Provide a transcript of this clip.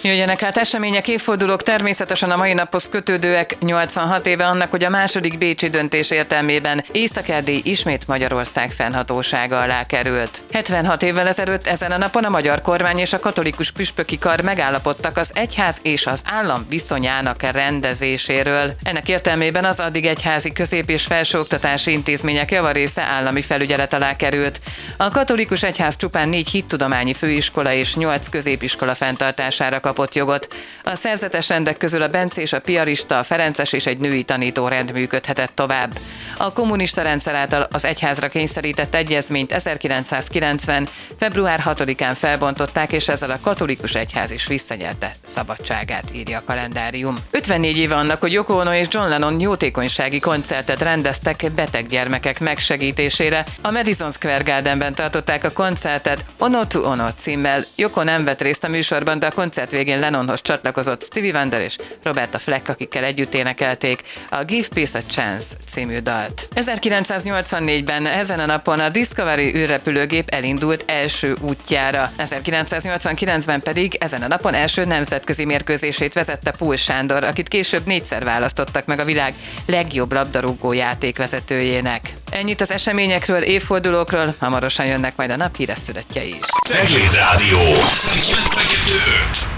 Jöjjenek át események, évfordulók, természetesen a mai naphoz kötődőek. 86 éve annak, hogy a második bécsi döntés értelmében Észak-Erdély ismét Magyarország fennhatósága alá került. 76 évvel ezelőtt ezen a napon a magyar kormány és a katolikus püspöki kar megállapodtak az egyház és az állam viszonyának rendezéséről. Ennek értelmében az addig egyházi közép- és felsőoktatási intézmények javarésze állami felügyelet alá került. A katolikus egyház csupán 4 hittudományi főiskola és 8 középiskola fenntartására kapott jogot. A szerzetes rendek közül a bencés, a piarista, a ferences és egy női tanítórend működhetett tovább. A kommunista rendszer által az egyházra kényszerített egyezményt 1990. február 6-án felbontották, és ezzel a katolikus egyház is visszanyerte szabadságát, írja a kalendárium. 54 éve annak, hogy Yoko Ono és John Lennon jótékonysági koncertet rendeztek beteg gyermekek megsegítésére. A Madison Square Gardenben tartották a koncertet Ono to Ono címmel. Yoko nem vett részt a műsorban, de a koncert végén Lennonhoz csatlakozott Stevie Wonder és Roberta Fleck, akikkel együtt énekelték a Give Peace a Chance című dalt. 1984-ben ezen a napon a Discovery űrrepülőgép elindult első útjára. 1989-ben pedig ezen a napon első nemzetközi mérkőzését vezette Pól Sándor, akit később 4-szer választottak meg a világ legjobb labdarúgó játékvezetőjének. Ennyit az eseményekről, évfordulókról, hamarosan jönnek majd a nap híres szülöttjei is. Cegléd Rádió 92.5